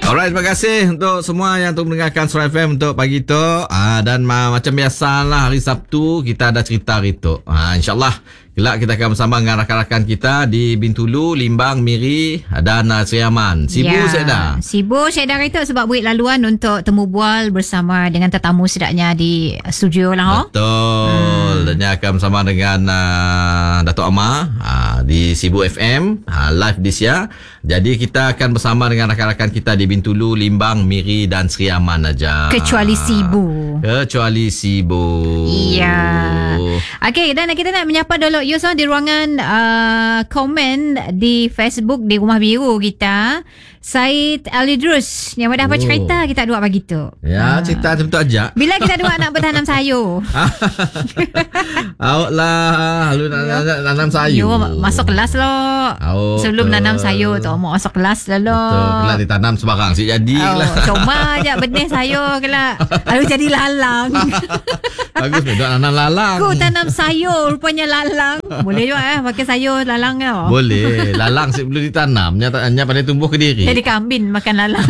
Alright, terima kasih untuk semua yang mendengarkan Suara FM untuk pagi tu. Dan macam biasalah hari Sabtu kita ada cerita hari tu. InsyaAllah kelak kita akan bersama dengan rakan-rakan kita di Bintulu, Limbang, Miri dan Seriaman. Sibuk saya dah. Sibuk saya dah itu sebab buat laluan untuk temu bual bersama dengan tetamu sedaknya di studio lah. Betul. Dan dia akan bersama dengan Datuk Amar di Sibu FM live this year. Jadi kita akan bersama dengan rakan-rakan kita di Bintulu, Limbang, Miri dan Seriaman aja. Kecuali Sibu. Iya. Okey, dan kita nak menyapa dulu Yusuf di ruangan komen di Facebook di Rumah Biru kita. Said Alidrus yang ada apa cerita kita dua pagi tu. Ya, cerita macam tu aja. Bila kita dua nak bertanam sayur. Awak lah, lu nak nanam sayur. Yo, masuk kelas lo. Sebelum nanam sayur tu mau masuk kelas lah lo. Betul, kelak ditanam sebarang si jadi lah. Cuma aja benih sayur kelak. Lalu jadi lalang. Bagus ni, nanam lalang. Aku tanam sayur rupanya lalang. Boleh juga pakai sayur lalang kau. Boleh. Lalang sebelum ditanam hanya pandai tumbuh ke diri. Jadi kambing makan lalang.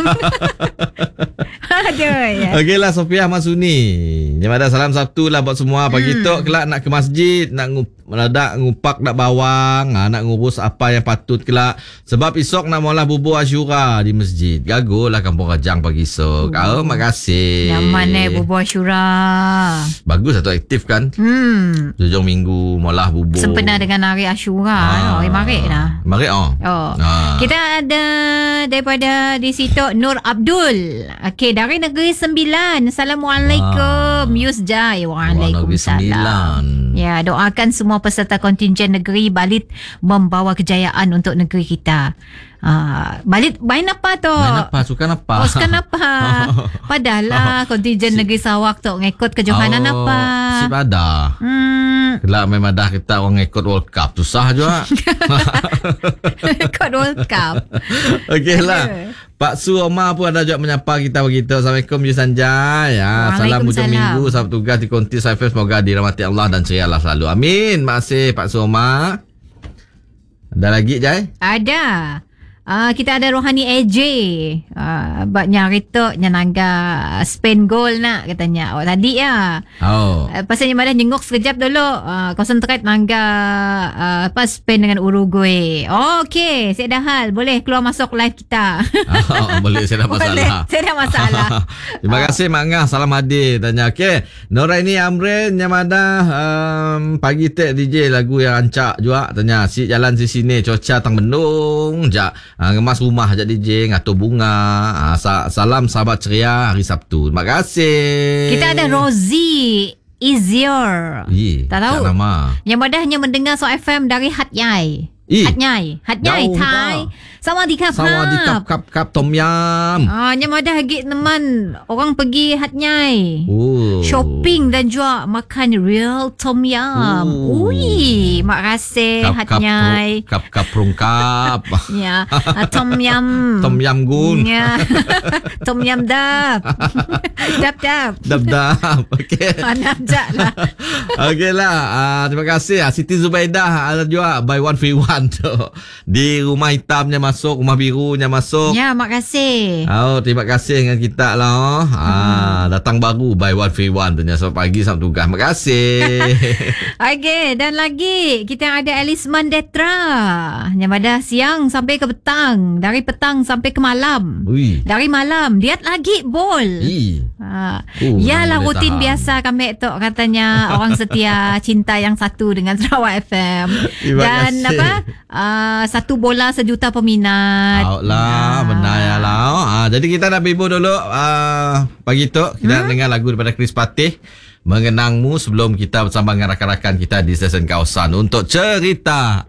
Aduh. Okeylah Sofiah Masuni. Yang ada salam Sabtu lah buat semua. Pagi tu kelak nak ke masjid, nak ngupak nak bawang, nak ngurus apa yang patut kelak. Sebab esok nak mula bubur Asyura di masjid. Gagal lah Kampung Rajang pagi esok. Makasih. Nyaman bubur Asyura. Bagus atau aktif kan? Hujung minggu mula bubur. Sempena dengan hari Asyura. Marik lah. Marik Kita ada daripada di situ Nur Abdul. Okey, dari Negeri Sembilan. Assalamualaikum. Yusjai. Waalaikumsalam. Ya, doakan semua peserta kontingen negeri Balit membawa kejayaan untuk negeri kita. Balit main apa tu? Main apa? Sukan apa? Sukan apa? Padahal kontingen negeri Sarawak tu ngikut kejohanan apa? Si pada. Kelak memang dah kita orang ikut World Cup. Susah juga. Ikut World Cup. Okeylah. Pak Su Omar pun ada juga menyapa kita begitu. Assalamualaikum Yusanjay. Salam hujung minggu. Salam tugas di Konti Saifah. Semoga dirahmati Allah dan ceria Allah selalu. Amin. Terima kasih Pak Su Omar. Ada lagi Jai? Ada. Kita ada Rohani AJ. Baknya rita nyanangga Spain goal nak katanya. Tadi ya. Pasal yang mana nyengok sekejap dulu. Concentrate nangga Spain dengan Uruguay. Okey, saya dah hal. Boleh keluar masuk live kita. Boleh, saya dah masalah. Boleh, saya dah masalah. Terima kasih Mak Ngah. Salam hadir. Tanya. Okey. Noraini Amrin yang ada pagi tek DJ lagu yang rancak juga. Tanya. Si jalan di sini cuaca tang mendung. Ngemas rumah je DJ ngatur bunga. Salam sahabat ceria hari Sabtu. Terima kasih. Kita ada Rosie Easier. Tak tahu nama. Yang mudahnya mendengar So FM dari Hat Yai. Hat Yai Thai. Sawadikap kap tom yam. Yang mudah gig teman orang pergi Hat Yai. Shopping dan juga makan real tom yam. Ui, makasih Hat Yai. Kap rungkap. Ya, tom yam. Tom yam gun. Ya. Tom yam dap. Dap. Okey. Mana lah. Okeylah. Terima kasih. Siti Zubaidah ada juga buy one free one tu. Di rumah hitamnya masuk, rumah birunya masuk. Ya, makasih. Terima kasih dengan kita lah. Datang baru buy one free one tu sebab pagi sampai tugas. Terima kasih. Okey, dan lagi kita ada Elisman Detra. Yang pada siang sampai ke petang, dari petang sampai ke malam. Dari malam dia lagi bol. Yalah rutin biasa kami tu katanya orang setia cinta yang satu dengan Sarawak FM. Dan apa? Satu bola sejuta peminat. Benar ya lah. Jadi kita nak bibu dulu pagi tu kita dengar lagu daripada Chris Patih Mengenangmu sebelum kita bersama dengan rakan-rakan kita di stesen kawasan untuk cerita